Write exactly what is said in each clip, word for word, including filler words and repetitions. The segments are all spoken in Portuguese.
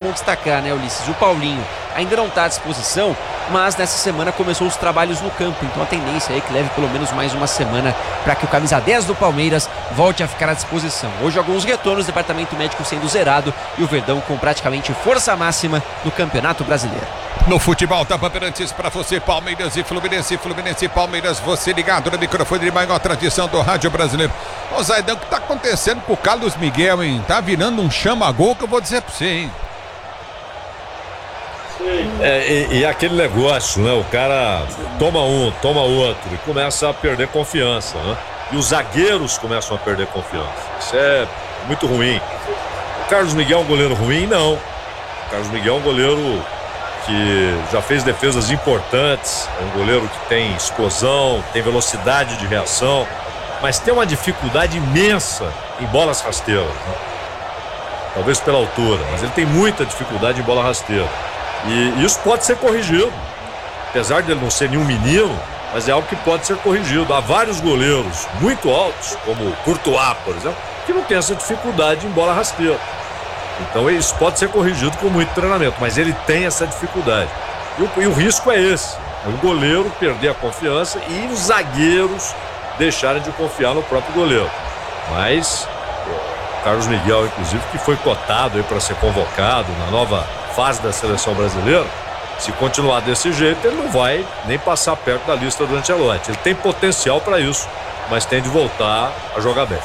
bom destacar, né, Ulisses? O Paulinho ainda não está à disposição, mas nessa semana começou os trabalhos no campo, então a tendência é que leve pelo menos mais uma semana para que o camisa dez do Palmeiras volte a ficar à disposição. Hoje alguns retornos, departamento médico sendo zerado e o Verdão com praticamente força máxima no Campeonato Brasileiro. No futebol da Bandeirantes para você, Palmeiras e Fluminense, Fluminense e Palmeiras, você ligado no microfone de maior tradição do rádio brasileiro. Ô Zaidão, o que tá acontecendo com o Carlos Miguel, hein? Tá virando um chama-gol que eu vou dizer pra você, hein? É, e, e aquele negócio, né? O cara toma um, toma outro e começa a perder confiança, né? E os zagueiros começam a perder confiança. Isso é muito ruim. O Carlos Miguel é um goleiro ruim? Não. O Carlos Miguel é um goleiro que já fez defesas importantes, é um goleiro que tem explosão, tem velocidade de reação, mas tem uma dificuldade imensa em bolas rasteiras, né? Talvez pela altura, mas ele tem muita dificuldade em bola rasteira. E isso pode ser corrigido, apesar de ele não ser nenhum menino, mas é algo que pode ser corrigido. Há vários goleiros muito altos, como o Courtois, por exemplo, que não tem essa dificuldade em bola rasteira. Então isso pode ser corrigido com muito treinamento, mas ele tem essa dificuldade. E o, e o risco é esse, é o goleiro perder a confiança e os zagueiros deixarem de confiar no próprio goleiro. Mas o Carlos Miguel, inclusive, que foi cotado aí para ser convocado na nova fase da seleção brasileira, se continuar desse jeito, ele não vai nem passar perto da lista do Ancelotti. Ele tem potencial para isso, mas tem de voltar a jogar bem.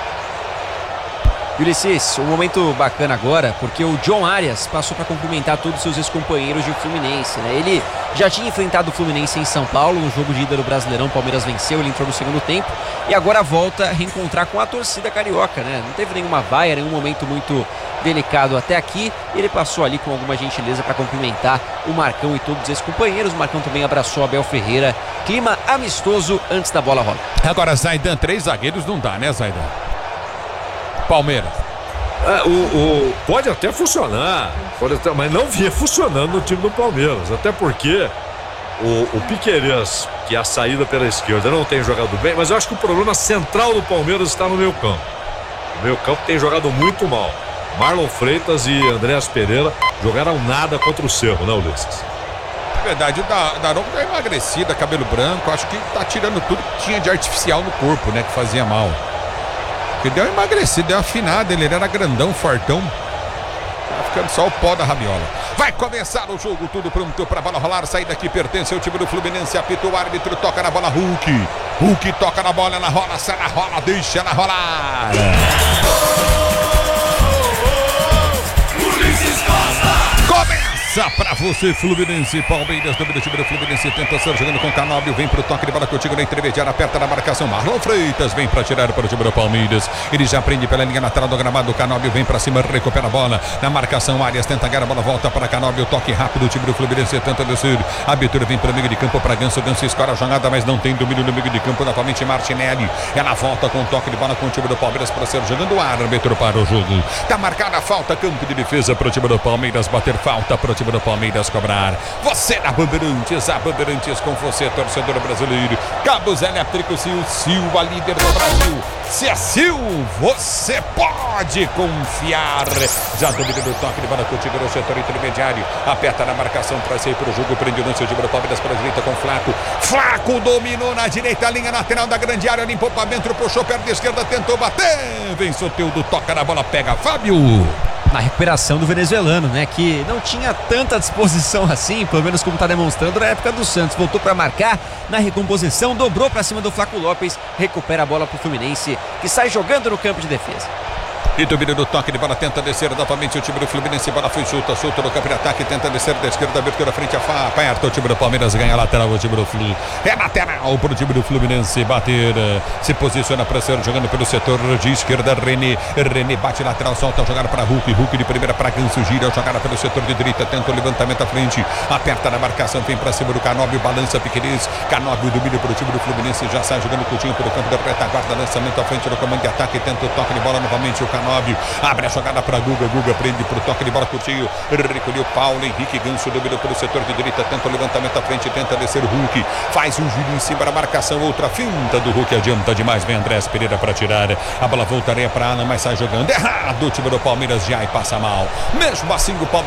Ulisses, um momento bacana agora, porque o John Arias passou para cumprimentar todos os seus ex-companheiros de Fluminense, né? Ele já tinha enfrentado o Fluminense em São Paulo, no jogo de ida do Brasileirão, o Palmeiras venceu, ele entrou no segundo tempo e agora volta a reencontrar com a torcida carioca, né? Não teve nenhuma vaia, nenhum momento muito delicado até aqui, ele passou ali com alguma gentileza para cumprimentar o Marcão e todos os ex-companheiros. O Marcão também abraçou Abel Ferreira, clima amistoso antes da bola rolar. Agora, Zaidan, três zagueiros não dá, né, Zaidan? Palmeiras. É, o, o, pode até funcionar, pode até, mas não vinha funcionando no time do Palmeiras, até porque o, o Piquerez, que é a saída pela esquerda, não tem jogado bem, mas eu acho que o problema central do Palmeiras está no meio campo. O meio campo tem jogado muito mal. Marlon Freitas e Andréas Pereira jogaram nada contra o Cerro, né, Ulisses? É verdade, o Daronco tá emagrecido, cabelo branco, acho que tá tirando tudo que tinha de artificial no corpo, né, que fazia mal. Porque deu uma emagrecida, deu uma afinada, ele era grandão, fortão. Tá ficando só o pó da rabiola. Vai começar o jogo, tudo pronto pra bola rolar. Saída que pertence ao time do Fluminense. Apita o árbitro, toca na bola, Hulk. Hulk toca na bola, ela rola, sai na rola, deixa ela rolar. Começa pra você, Fluminense, Palmeiras, do time do Fluminense, tenta ser jogando com Canóbio, vem pro toque de bola contigo na intermediária, aperta na marcação, Marlon Freitas vem pra tirar para o time do Palmeiras, ele já prende pela linha lateral do gramado, Canóbio vem pra cima, recupera a bola, na marcação, Arias tenta ganhar a bola, volta para Canóbio, toque rápido, o time do Fluminense tenta descer, a abertura vem para o meio de campo para Ganso, Ganso escora a jogada, mas não tem domínio no meio de campo, novamente Martinelli, ela volta com toque de bola com o time do Palmeiras para ser jogando o árbitro para o jogo, tá marcada a falta, campo de defesa para o time do Palmeiras, bater falta para o time do Palmeiras cobrar. Você na Bandeirantes, a Bandeirantes com você, torcedor brasileiro. Cabos elétricos Sil, Sil, a líder do Brasil. Se é Sil, você pode confiar. Já domina do toque de bola contigo no setor intermediário. Aperta na marcação para sair para o jogo. Prende o lance de do Palmeiras para a direita com Flaco. Flaco dominou na direita, linha lateral da grande área. Limpou para dentro, puxou perna esquerda, tentou bater. Vem Soteldo, toca na bola, pega Fábio. Na recuperação do venezuelano, né, que não tinha tanta disposição assim, pelo menos como está demonstrando na época do Santos, voltou para marcar, na recomposição, dobrou para cima do Flaco Lopes, recupera a bola para o Fluminense, que sai jogando no campo de defesa. E domina do toque de bola, tenta descer novamente o time do Fluminense, bola foi solta, solta no campo de ataque, tenta descer da esquerda, abertura frente a Fá, aperta o time do Palmeiras, ganha lateral o time do Flu, é lateral para o time do Fluminense, bater, se posiciona para ser jogando pelo setor de esquerda, René, René bate lateral, solta a jogada para Hulk, Hulk de primeira para Ganso, gira a jogada pelo setor de direita, tenta o levantamento à frente, aperta na marcação, vem para cima do Canóbio, balança Piquerez, Canóbio domina para o time do Fluminense, já sai jogando Coutinho pelo campo da retaguarda, lançamento à frente do comando de ataque, tenta o toque de bola novamente, o Canóbio abre a jogada para Guga, Guga prende pro toque de bola, Coutinho, recolheu Paulo, Henrique Ganso dominou pelo setor de direita, tenta o levantamento à frente, tenta descer o Hulk, faz um giro em cima da marcação, outra finta do Hulk, adianta demais, vem Andrés Pereira para tirar, a bola voltaria para Alan, mas sai jogando errado, o time do Palmeiras já e passa mal, mesmo assim o Palmeiras